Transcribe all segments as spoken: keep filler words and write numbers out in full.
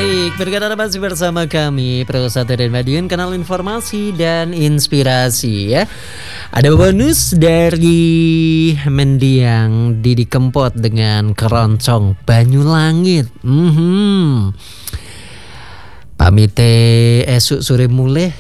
Baik, berkata masih bersama kami Pro satu dan Madiun, kanal informasi dan inspirasi ya. Ada bonus dari mendiang Didi Kempot dengan keroncong Banyulangit. Mm-hmm. Pamite esuk sore mulai.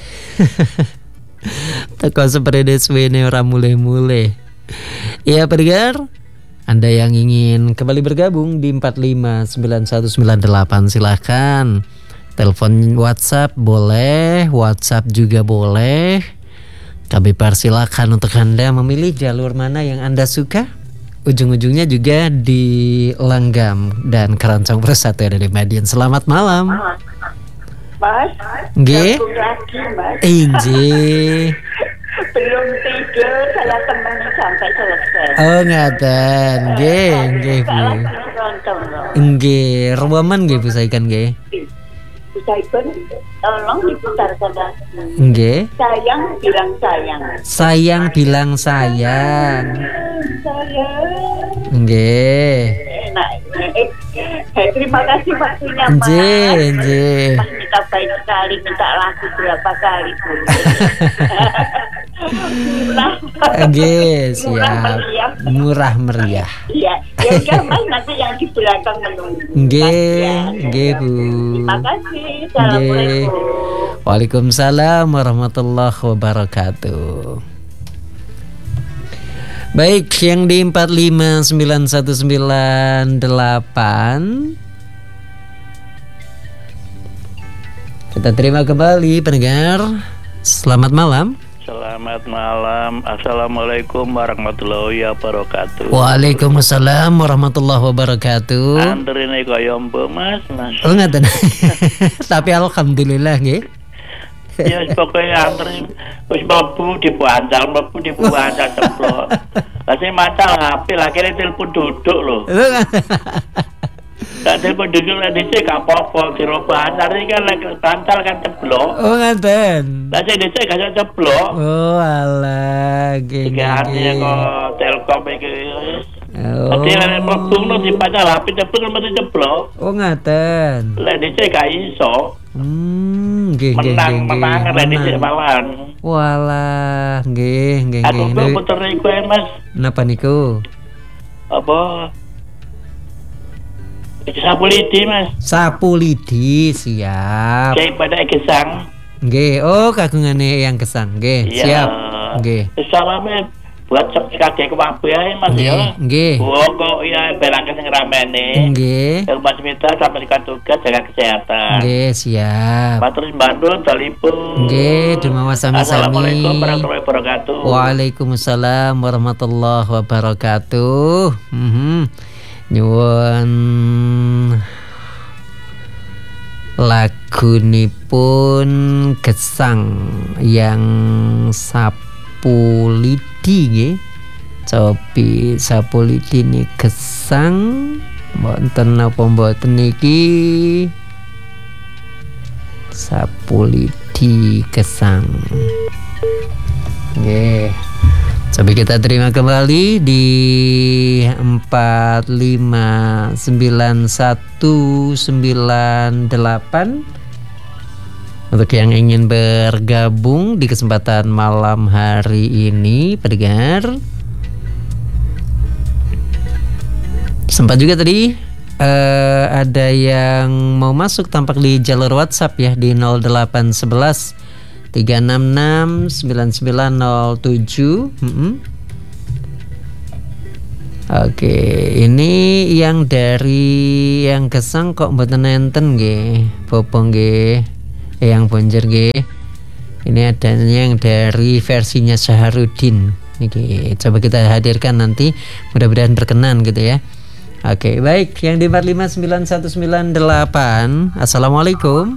Teko seperti suwene ora mulai-mulai. Ya pendengar, Anda yang ingin kembali bergabung di empat lima sembilan satu sembilan delapan silahkan. Telepon WhatsApp boleh, WhatsApp juga boleh. Kami persilakan untuk Anda memilih jalur mana yang Anda suka. Ujung-ujungnya juga di Langgam dan Keroncong Persatuan dari Madiun. Selamat malam. Mas, Nggih. lagi Mas. Inji. Belum tidur, saya temani sampai selesai. Oh ngaten, nggih, nggih Bu. Nggih, ruwaman nggih Bu Saikan nggih. Bisa Ibon, tolong diputarkan lagi. Nggih. Sayang bilang sayang. Sayang bilang sayang. Sayang. Nggih. Enak. Eh, eh, terima kasih waktunya Mas. Nggih, nggih. Mas minta baik sekali, minta lagu berapa kali Bu. Murah. Nggih, siap. Murah meriah. Murah meriah. Iya, ya udah Mas, nanti yang di belakang menunggu. Nggih, nggih Bu. Terima kasih. Assalamualaikum. Waalaikumsalam warahmatullahi wabarakatuh. Baik, yang di empat lima sembilan satu sembilan delapan kita terima kembali pendengar. Selamat malam. Selamat malam. Assalamualaikum warahmatullahi wabarakatuh. Waalaikumsalam warahmatullahi wabarakatuh. Antrine kaya mbok Mas, Mas. Oh ngaten. Tapi alhamdulillah nggih. Ya pokoknya antri wis mlebu dibuancal, mlebu dibuancal ceplok. Lah sing mancal H P, lah kene telepon duduk lho. Tak telepon duduk lah dhisik gak apa-apa, kira bancar iki kan lek bancal kan ceplok. Oh ngaten. Lah sing dhisik gak ceplok. Oh alah, nggih Iki artinya nggih. kok Telkom iki wis. Oh. Tapi lek mlebu no dipancal H P ceplok mesti ceplok. Oh ngaten. Lek dhisik gak iso. Hmm, nggih nggih Menang nggih. menang lek dhisik malahan. Walah, nggih nggih Aku nggih. kok Nggih. puter iku ae, Mas. Napa niku? Apa? Iki sapu lidi, Mas. Sapu lidi, siap. Kayak pada gesang. Nggih, oh kagungane yang Gesang. Nggih, Iya. siap. Nggih. Salamnya buat kakek kabeh ae, Mas Nggih, ya. nggih. Oh, kok ya berangkat sing ramene. Nggih. Mas minta sampai tugas jaga kesehatan. Nggih, siap. Matur Bandung telepon. Nggih, dumawa sami-sami. Assalamualaikum warahmatullahi wabarakatuh. Waalaikumsalam warahmatullahi wabarakatuh. Mhm. Nyuwun lagunipun Gesang yang sapu lidi nggih. Cobi sapu lidi ni Gesang mboten napa mboten niki sapu lidi Gesang. Nggih. Coba kita terima kembali di empat lima sembilan satu sembilan delapan untuk yang ingin bergabung di kesempatan malam hari ini, pendengar. Sempat juga tadi uh, ada yang mau masuk tampak di jalur WhatsApp ya di nol delapan satu satu tiga enam enam sembilan sembilan nol tujuh. Mm-hmm. Oke, ini yang dari yang Gesang kok mboten enten nggih, Bopo nggih, eh, yang Bonjer nggih. Ini adanya yang dari versinya Syahrudin. Niki coba kita hadirkan nanti, mudah-mudahan berkenan gitu ya. Oke, baik, yang di empat lima sembilan satu sembilan delapan. Assalamualaikum.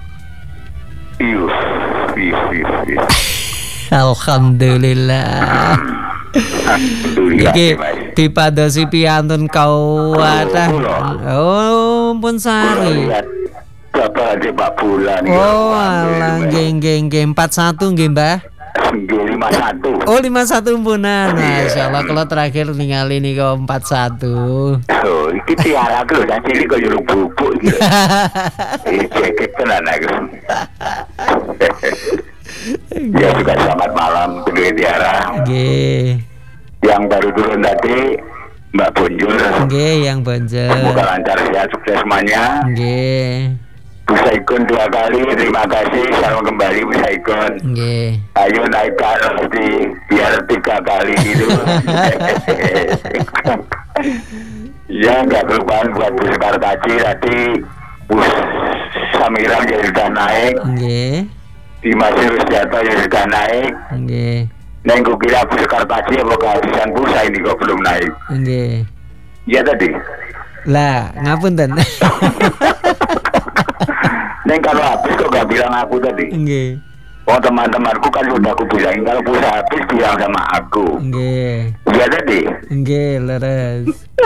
Alhamdulillah. Iki dipadosi piantun kawatah. Oh, pun sari. Bapak aja Pak Bulan. Oh, alah nggih nggih nggih empat satu nggih, Mbah. lima satu. Oh lima satu umpunan. Masya Allah kalau terakhir ningali nih kok empat satu. Oh, iki tiara aku dan ini kok juruk bubuk gitu. Ini cekik tenan aku. Ya juga selamat malam kedua Tiara. Nggih. Yang baru turun tadi Mbak Bonjol. Nggih, yang Bonjol. Semoga lancar ya, sukses semuanya. Nggih. Bu Saikun dua kali, terima kasih. Salam kembali Bu Saikun. Nggih. Ayo naikkan nanti biar tiga kali gitu. Ya nggak kelupaan buat Bu Sekartaji tadi Bu Samiran ya sudah naik. Nggih. Dimas Rusdianto ya sudah naik. Nggih. Neng gue kira Bu Sekartaji apa kehabisan pulsa ini kok belum naik. Nggih. Iya tadi. Lah, ngapunten. Neng kalau habis kok gak bilang aku tadi. Nggih. Oh teman-temanku kan udah aku bilangin kalau pulsa habis bilang sama aku. Nggih. Iya tadi. Nggih, leres.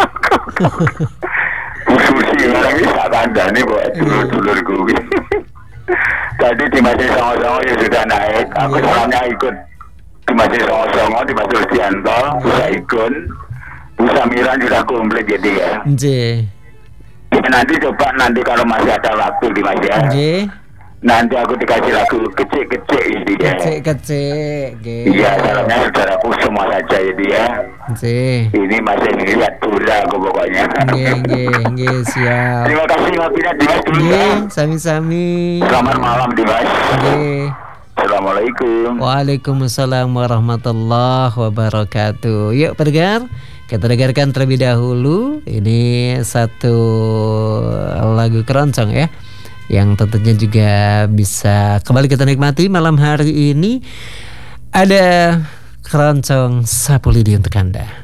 Bu Susi orang ini tak kandani buat dulur-dulur gue. Tadi di masih songo-songo ya sudah naik. Aku salamnya ikut di masih songo-songo, di masih Rusdianto, Bu Saikun, Bu Samiran sudah komplit jadi ya. Nggih. Ya, nanti coba nanti kalau masih ada waktu di Mas ya. Nggih. Nanti aku dikasih lagu kecil-kecil ini ya. Kecil-kecil. Nggih. Iya, salamnya saudaraku semua saja ini ya. Nggih. Ini masih ngeliat bola aku pokoknya. Nggih, nggih, nggih, siap. Terima kasih Mbak Dimas dulu ya. Nggih, sami-sami. Selamat malam Dimas. Nggih. Assalamualaikum. Waalaikumsalam warahmatullahi wabarakatuh. Yuk pendengar, kita dengarkan terlebih dahulu. Ini satu lagu keroncong ya, yang tentunya juga bisa kembali kita nikmati malam hari ini. Ada keroncong Sapu Lidi untuk Anda.